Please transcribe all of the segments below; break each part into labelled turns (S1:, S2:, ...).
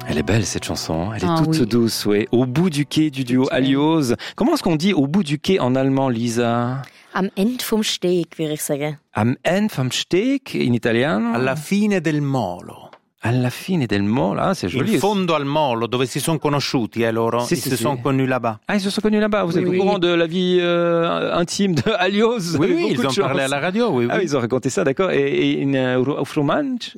S1: Elle est belle cette chanson, elle est toute douce, oui. Au bout du quai du duo Alios. Comment est-ce qu'on dit au bout du quai en allemand, Lisa?
S2: Am Ende vom Steg, würde ich sagen.
S1: Am Ende vom Steg, in italiano?
S3: Alla fine del molo.
S1: Alla fine del molo, ah, c'est joli.
S3: In fondo al molo, dove si sono conosciuti, loro. Ils se sont connus là-bas.
S1: Ah, ils se sont connus là-bas. Vous êtes au courant de la vie intime de Alios?
S3: Oui, ils ont parlé à la radio, oui.
S1: Ah, ils ont raconté ça, d'accord. Et auf Romansch?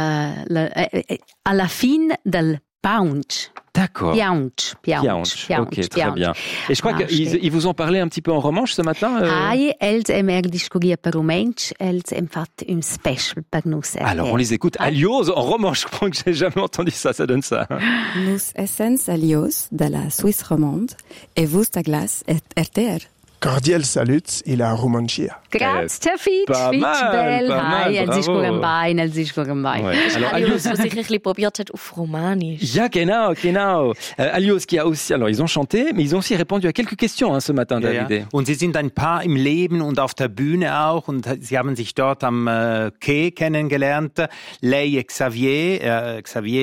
S2: Alla fine del Paunch.
S1: D'accord.
S2: Piaunch.
S1: Ok, très bien. Et je crois qu'ils vous ont parlé un petit peu en romanche ce matin.
S2: Els discuria per romanche, els fait un special per nous.
S1: Alors on les écoute. Alios en romanche, je crois que j'ai jamais entendu ça, ça donne ça.
S4: Nous essens Alios de la Suisse romande et vous à glace RTR.
S5: Cordial salut et la romancia.
S2: Grazie, Fitch.
S1: Pas mal,
S2: Els ist gut am Bein.
S1: Alors,
S2: Alios, was ich ein bisschen probiert hat auf Romanisch.
S1: Ja, genau. Alios qui a aussi, alors ils ont chanté, mais ils ont aussi répondu à quelques questions ce matin, David.
S3: Ja. Und sie sind ein Paar im Leben und auf der Bühne auch und sie haben sich dort am Quai kennengelernt. Lei et Xavier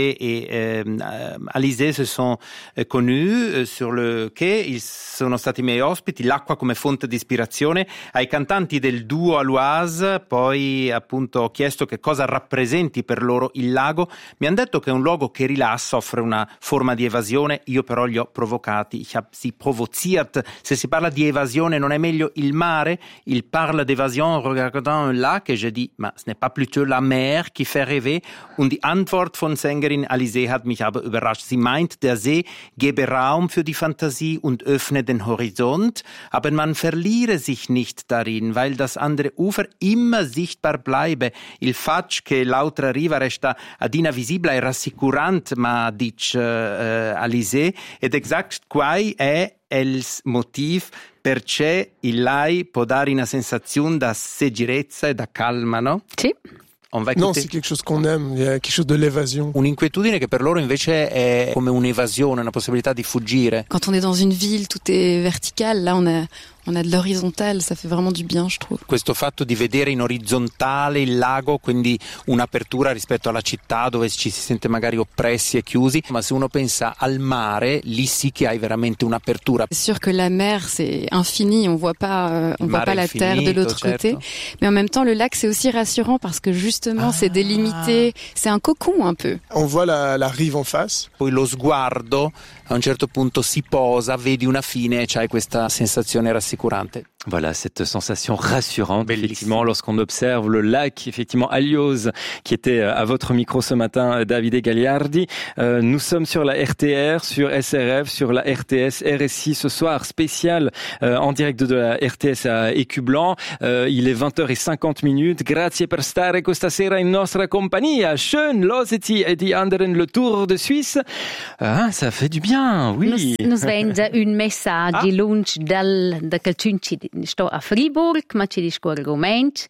S3: et Alizé se sont connus sur le quai. Ils sono stati miei ospiti, l'acqua come fonte di ispirazione. Ai cantanti del duo Aloise poi appunto ho chiesto che cosa rappresenti per loro il lago. Mi hanno detto che è un luogo che rilassa, offre una forma di evasione. Io però li ho provocati. Ich habe sie provoziert. Se si parla di evasione non è meglio il mare? Il parle d'évasion en regardant un lac et je dis, ma ce n'est pas plutôt la mer qui fait rêver? Und die Antwort von Sängerin Alizé hat mich aber überrascht. Sie meint, der See gebe Raum für die Fantasie und öffne den Horizont, aber man verliere sich nicht darin, weil das andere Ufer immer sichtbar bleibe. Il fatto che l'altra riva resta ad invisibile e rassicurante, ma dice Alizé, ed exact quai è il motivo perché il lei può dare una sensazione da sicurezza e da calma, no?
S2: Sì.
S5: Non, c'est quelque chose qu'on aime, il y a quelque chose de l'évasion.
S3: Un'inquietudine che per loro invece è come un'evasione, una possibilità di fuggire.
S4: Quand on est dans une ville, tout est vertical. Là, on a de l'horizontal, ça fait vraiment du bien, je trouve.
S3: Questo fatto di vedere in orizzontale il lago, quindi un'apertura rispetto alla città dove ci si sente magari oppressi e chiusi, ma se uno pensa al mare, lì sì che hai veramente un'apertura.
S4: C'est sûr que la mer, c'est infini, on voit pas la terre de l'autre côté. Mais en même temps, le lac, c'est aussi rassurant parce que justement, c'est délimité, c'est un cocon un peu.
S5: On voit la rive en face.
S3: Poi lo sguardo a un certo punto si posa, vedi una fine e c'hai questa sensazione rassicurante.
S1: Voilà, cette sensation rassurante, effectivement, lorsqu'on observe le lac, effectivement, Alios, qui était à votre micro ce matin, Davide Gagliardi. Nous sommes sur la RTR, sur SRF, sur la RTS, RSI ce soir, spécial, en direct de la RTS à Écublanc. Il est 20h50. Grazie per stare questa sera in nostra compagnia. Schön, loseti e die anderen le Tour de Suisse. Ça fait du bien, oui.
S2: Nous vende un messaggio lunch da Calciunci sto a Fribourg, ma ci discorre romansch.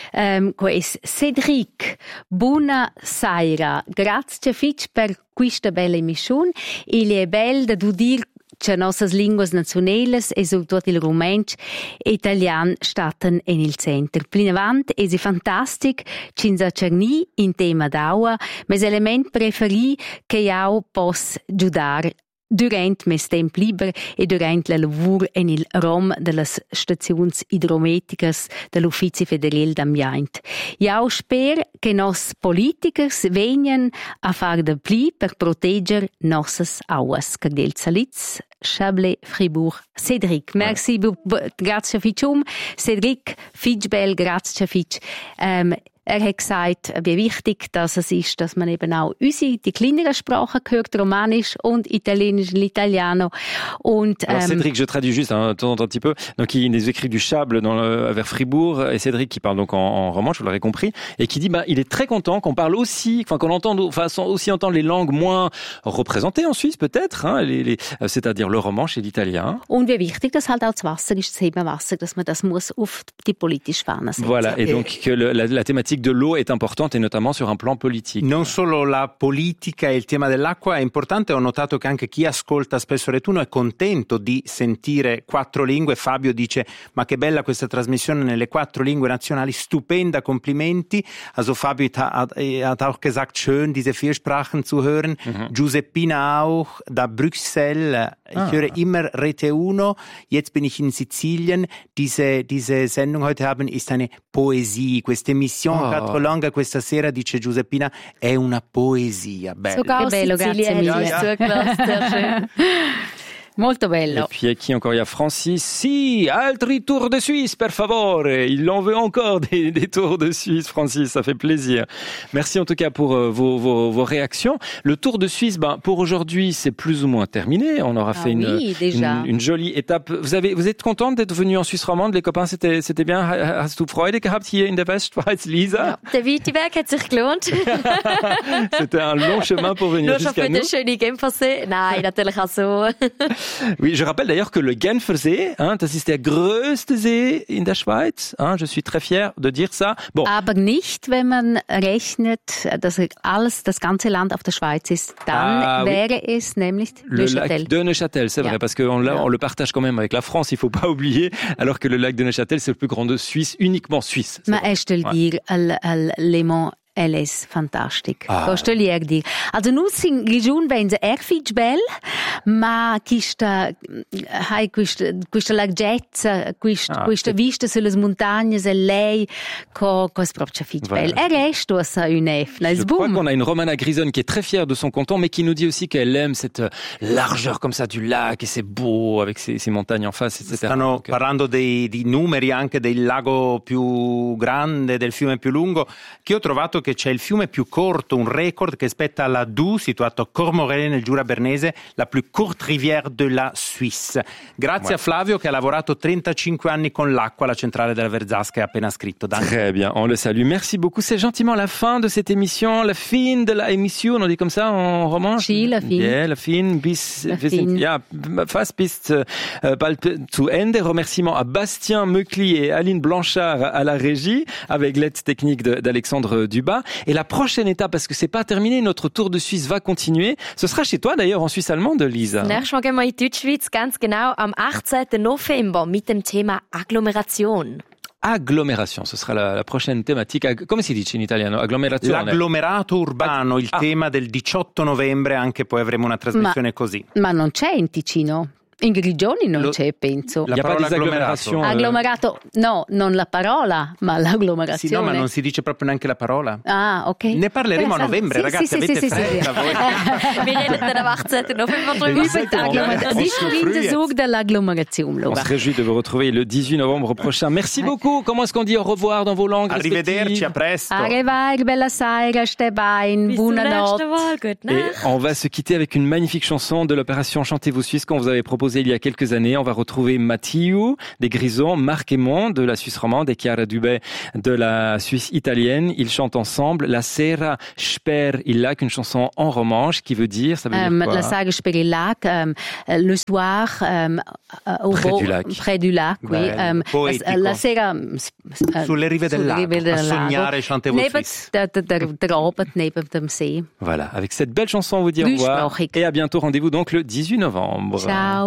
S2: Cédric, buona sera. Grazie fitch per questa bella emissione. Il è bello da dir che nossas linguas nazionales e soprattutto il romansch e italian statten in il centro. Plinavant è fantastic, cinza cerni in tema d'aua, ma l'element preferi che io posso giudare durant mes temp liber e durant la lavur en il rom de las staziuns hidrometricas de l'Uffizi Federal d'Ambient. Jau sper che nos politikers venien a far de pli per proteger nossas auas. Cardel Salitz, Chablais, Fribourg, Cédric. Merci, grazie Fitschum. Cédric, Fitschbel, grazie Fitsch. Hat gesagt, wie wichtig das es ist, dass man eben auch die kleineren Sprachen hört, Romanisch und Italienisch, l'italiano. Und,
S1: alors Cédric, je traduis juste un petit peu. Donc il nous écrit du Chable vers Fribourg, et Cédric qui parle donc en romanche, vous l'aurez compris, et qui dit il est très content qu'on parle aussi, qu'on entende, aussi entendre les langues moins représentées en Suisse peut-être, c'est-à-dire le romanche et l'italien.
S2: Und wie wichtig das halt auch das Wasser ist, das Hebenwasser, dass man das muss auf die politische Fahne setzen.
S1: Voilà, et donc que la thématique thématique de l'eau est importante et notamment sur un plan politique.
S3: Non solo la politica e il tema dell'acqua è importante, ho notato che anche chi ascolta spesso Retuno è contento di sentire 4 lingue. Fabio dice: ma che bella questa trasmissione nelle 4 lingue nazionali, stupenda, complimenti. Also Fabio hat auch gesagt, schön diese 4 Sprachen zu hören. Giuseppina auch, da Bruxelles, ich höre immer Rete Uno, jetzt bin ich in Sizilien. Diese Sendung heute haben ist eine Poesie, questa emissione 4 langue questa sera, dice Giuseppina, è una poesia. Bello.
S2: Sogar aus Sizilien hätte ich zugelassen, sehr schön. Molto bello.
S1: Et puis qui encore? Il y a Francis. Si, altri tours de Suisse, per favore. Il en veut encore des tours de Suisse, Francis. Ça fait plaisir. Merci en tout cas pour vos réactions. Le tour de Suisse, pour aujourd'hui, c'est plus ou moins terminé. On aura fait une jolie étape. Vous êtes contente d'être venue en Suisse romande? Les copains, c'était bien. Hast du Freude gehabt hier in der Westschweiz, Lisa?
S6: Ja, der weite Weg hat sich gelohnt.
S1: C'était un long chemin pour venir jusqu'à nous.
S6: Nur schon für den schönen Genfersee? Nein, natürlich auch so.
S1: Oui, je rappelle d'ailleurs que le Genfersee, das ist der größte See in der Schweiz. Je suis très fier de dire ça. Bon.
S2: Aber nicht, wenn man rechnet, dass das ganze Land auf der Schweiz ist. Dann wäre es nämlich
S1: le
S2: Neuchâtel.
S1: Lac de Neuchâtel, c'est vrai, parce qu'on le partage quand même avec la France, il faut pas oublier, alors que le lac de Neuchâtel, c'est le plus grand de Suisse, uniquement suisse.
S2: Ma sto dire Lemon LS fantastic. Questo gli è dire. Also nu sin region venze erfich bel, ma questa larghezza, questa vista sulle montagne e lei cos proprio fich bel. E resto sa un'efna.
S1: Je crois qu'on a une Romana Grisone qui est très fière de son canton, mais qui nous dit aussi qu'elle aime cette largeur comme ça du lac et c'est beau avec ces montagnes en face, etc.
S3: Stanno parlando di numeri anche del lago più grande, del fiume più lungo, che ho trovato che c'è il fiume più corto, un record che spetta alla Doubs, situato a Cormorelle nel Giura Bernese, la più courte rivière de la Suisse. Grazie a Flavio che ha lavorato 35 anni con l'acqua alla centrale della Verzasca, appena scritto.
S1: Très bien, on le salue. Merci beaucoup. C'est gentiment la fin de cette émission, la fin de la émission, on dit comme ça en romanche?
S2: Si, la fin.
S1: Yeah, la fin, ja, fast bis bald zu Ende. Remerciements à Bastien Meucli et Aline Blanchard à la régie, avec l'aide technique d'Alexandre Dubas. Et la prochaine étape, parce que c'est pas terminé, notre tour de Suisse va continuer. Ce sera chez toi d'ailleurs, en Suisse allemande, Lisa.
S6: Nächstes Mal gehen wir in die Deutschschweiz, ganz genau am 18. November mit dem Thema Agglomeration.
S1: Agglomération, ce sera la prochaine thématique. Come si dice in italiano? Agglomerazione.
S3: L'agglomerato urbano, il tema del 18 novembre, anche poi avremo una trasmissione così.
S2: Ma non c'è in Ticino? In Grigioni non c'è, penso.
S1: La parola agglomerazione.
S2: Agglomerato, no, non la parola, ma l'agglomerazione.
S3: Sì, no, ma non si dice proprio neanche la parola.
S2: Ah, ok.
S3: Ne parleremo a novembre, ragazzi, avete fretta voi.
S6: Wir reden dann am 18. November drüber.
S1: On se réjouit de vous retrouver le 18 novembre prochain. Merci beaucoup. Comment est-ce qu'on dit au revoir dans vos langues
S3: Arrivederci, a presto.
S2: Arrivederci, bella sera, Stebain, buonanotte.
S1: Et on va se quitter avec une magnifique chanson de l'opération Chantez-vous Suisse qu'on vous avait proposée il y a quelques années. On va retrouver Mathieu des Grisons, Marc Aymon de la Suisse romande et Chiara Dubé de la Suisse italienne. Ils chantent ensemble La Sera sper il lac, une chanson en romanche qui veut dire, ça veut dire quoi?
S2: La Sera sper il lac, le soir près du lac, oui. La Sera
S3: sulle rive del lago, a sognare Chantez-vous Suisse.
S2: Der Abend neben dem See.
S1: Voilà, avec cette belle chanson on vous dit au revoir et à bientôt. Rendez-vous donc le 18 novembre.
S2: Ciao.